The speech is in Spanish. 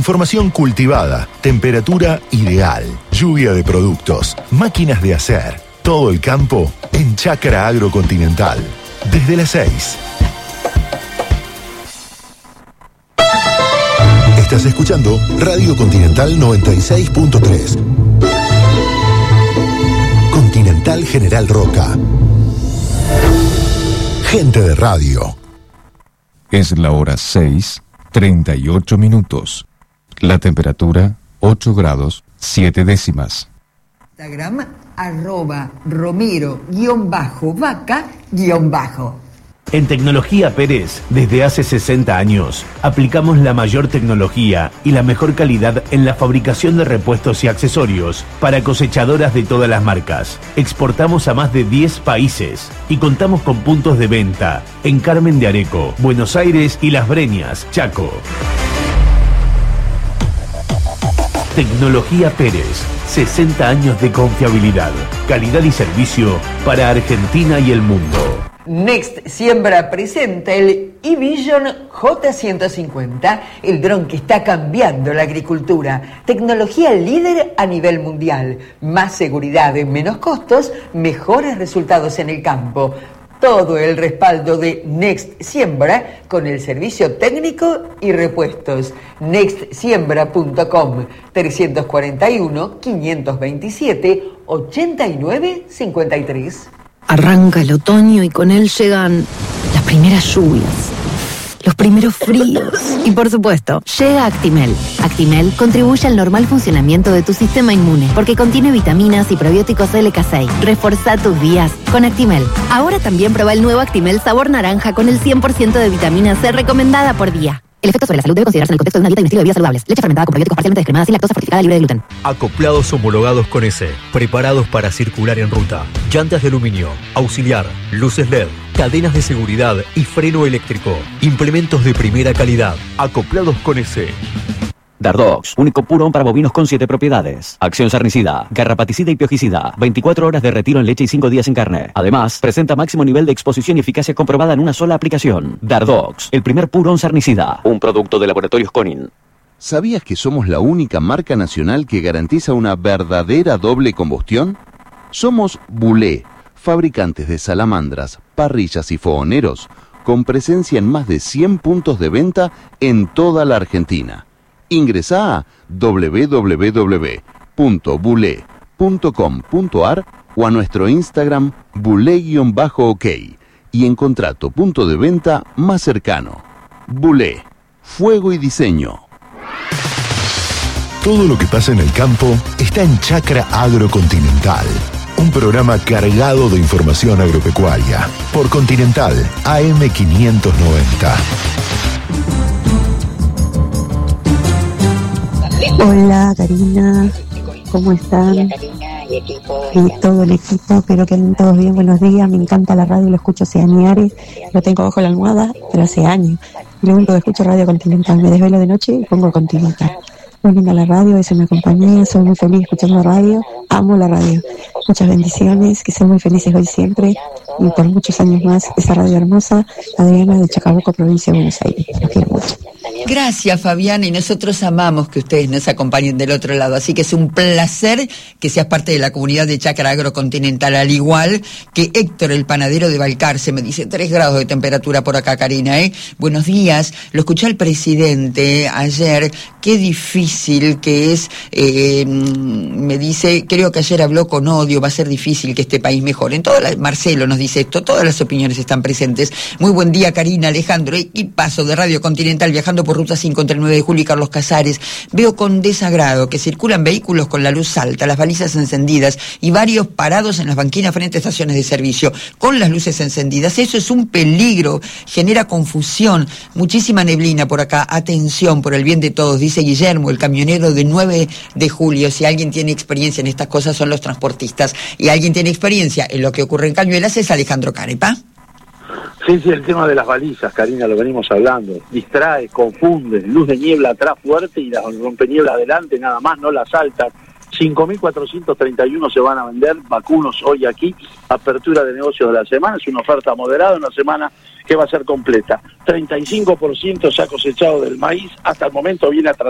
Información cultivada, temperatura ideal, lluvia de productos, máquinas de hacer. Todo el campo en Chacra Agrocontinental. Desde las 6. Estás escuchando Radio Continental 96.3. Continental General Roca. Gente de radio. Es la hora 6:38 minutos. La temperatura 8 grados 7 décimas. Instagram @Romero_vaca_. En Tecnología Pérez, desde hace 60 años, aplicamos la mayor tecnología y la mejor calidad en la fabricación de repuestos y accesorios para cosechadoras de todas las marcas. Exportamos a más de 10 países y contamos con puntos de venta en Carmen de Areco, Buenos Aires y Las Breñas, Chaco. Tecnología Pérez, 60 años de confiabilidad, calidad y servicio para Argentina y el mundo. Next Siembra presenta el eVision J150, el dron que está cambiando la agricultura. Tecnología líder a nivel mundial. Más seguridad en menos costos, mejores resultados en el campo. Todo el respaldo de Next Siembra con el servicio técnico y repuestos. nextsiembra.com 341-527-8953. Arranca el otoño y con él llegan las primeras lluvias, los primeros fríos y, por supuesto, llega Actimel. Actimel contribuye al normal funcionamiento de tu sistema inmune porque contiene vitaminas y probióticos LK6. Reforzá tus días con Actimel. Ahora también probá el nuevo Actimel sabor naranja con el 100% de vitamina C recomendada por día. El efecto sobre la salud debe considerarse en el contexto de una dieta y un estilo de vida saludables. Leche fermentada con probióticos parcialmente descremada sin lactosa, fortificada, libre de gluten. Acoplados homologados con S, preparados para circular en ruta. Llantas de aluminio, auxiliar, luces LED, cadenas de seguridad y freno eléctrico. Implementos de primera calidad. Acoplados con S. Dardox, único purón para bovinos con 7 propiedades. Acción sarnicida, garrapaticida y piojicida. 24 horas de retiro en leche y 5 días en carne. Además, presenta máximo nivel de exposición y eficacia comprobada en una sola aplicación. Dardox, el primer purón sarnicida. Un producto de Laboratorios Conin. ¿Sabías que somos la única marca nacional que garantiza una verdadera doble combustión? Somos Bulé, fabricantes de salamandras, parrillas y fogoneros, con presencia en más de 100 puntos de venta en toda la Argentina. Ingresá a www.bulé.com.ar o a nuestro Instagram bulé_ok y encontrá tu punto de venta más cercano. Bulé, fuego y diseño. Todo lo que pasa en el campo está en Chacra Agrocontinental. Un programa cargado de información agropecuaria. Por Continental AM 590. Hola Karina, ¿cómo están? Hola Karina y equipo. Y todo el equipo, espero que anden todos bien, buenos días, me encanta la radio, lo escucho hace años, lo tengo bajo la almohada, pero hace años. Lo único que escucho Radio Continental, me desvelo de noche y pongo Continental. Muy linda la radio, eso me acompaña, soy muy feliz escuchando la radio, amo la radio. Muchas bendiciones, que sean muy felices hoy siempre y por muchos años más. Esa radio hermosa, Adriana de Chacabuco, provincia de Buenos Aires. Los quiero mucho. Gracias, Fabiana, y nosotros amamos que ustedes nos acompañen del otro lado, así que es un placer que seas parte de la comunidad de Chacra Agrocontinental, al igual que Héctor, el panadero de Balcarce, me dice 3 grados de temperatura por acá, Karina, Buenos días, lo escuché al presidente ayer, qué difícil que es, me dice, creo que ayer habló con odio, va a ser difícil que este país mejore. Marcelo nos dice esto, todas las opiniones están presentes. Muy buen día, Karina, Alejandro, equipazo de Radio Continental viajando por Ruta 5 entre el 9 de julio y Carlos Casares. Veo con desagrado que circulan vehículos con la luz alta, las balizas encendidas y varios parados en las banquinas frente a estaciones de servicio con las luces encendidas. Eso es un peligro, genera confusión, muchísima neblina por acá. Atención, por el bien de todos, dice Guillermo, el camionero de 9 de julio. Si alguien tiene experiencia en estas cosas son los transportistas, y alguien tiene experiencia en lo que ocurre en Cañuelas es Alejandro Canepa. Sí, el tema de las balizas, Karina, lo venimos hablando. Distrae, confunde, luz de niebla atrás fuerte y la rompeniebla adelante, nada más, no las altas. 5.431 se van a vender vacunos hoy aquí. Apertura de negocios de la semana, es una oferta moderada, una semana que va a ser completa. 35% se ha cosechado del maíz, hasta el momento viene atrasado.